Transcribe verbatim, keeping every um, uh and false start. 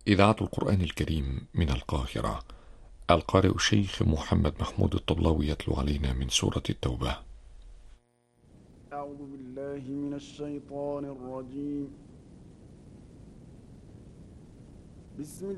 إذاعة القرآن الكريم من القاهرة. القارئ الشيخ محمد محمود الطبلاوي يتلو علينا من سورة التوبة. أعوذ بالله من الشيطان الرجيم. بسم